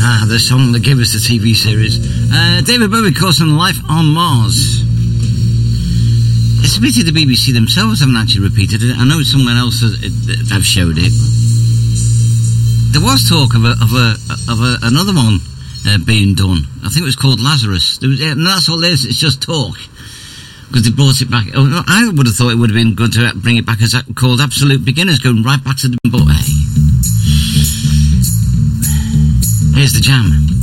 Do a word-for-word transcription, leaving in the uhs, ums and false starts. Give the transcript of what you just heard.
Ah, the song that gave us the T V series. Uh, David Bowie, of course, on Life on Mars. It's a pity the B B C themselves haven't actually repeated it. I know someone else has, uh, have showed it. There was talk of a, of a, of a, another one uh, being done. I think it was called Lazarus. There was, and that's all it is. It's just talk. Because they brought it back. Oh, I would have thought it would have been good to bring it back as called Absolute Beginners, going right back to the... But hey, here's the jam.